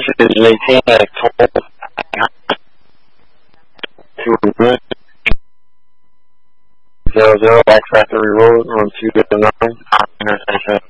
is JT at Toll. To 00 X Factory Road, room 209, intersection